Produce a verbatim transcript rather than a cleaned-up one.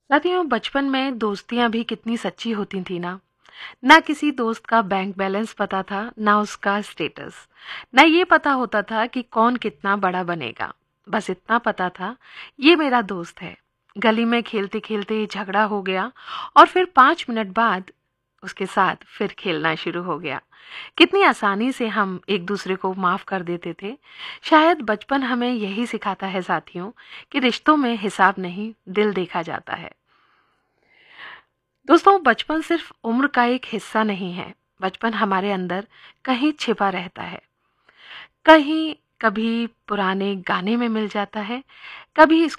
साथियों, बचपन में दोस्तियां भी कितनी सच्ची होती थी ना। ना किसी दोस्त का बैंक बैलेंस पता था, ना उसका स्टेटस, ना ये पता होता था कि कौन कितना बड़ा बनेगा। बस इतना पता था, ये मेरा दोस्त है। गली में खेलते खेलते झगड़ा हो गया और फिर पांच मिनट बाद उसके साथ फिर खेलना शुरू हो गया। कितनी आसानी से हम एक दूसरे को माफ कर देते थे। शायद बचपन हमें यही सिखाता है साथियों, कि रिश्तों में हिसाब नहीं, दिल देखा जाता है। दोस्तों, बचपन सिर्फ उम्र का एक हिस्सा नहीं है। बचपन हमारे अंदर कहीं छिपा रहता है। कहीं कभी पुराने गाने में मिल जाता है, कभी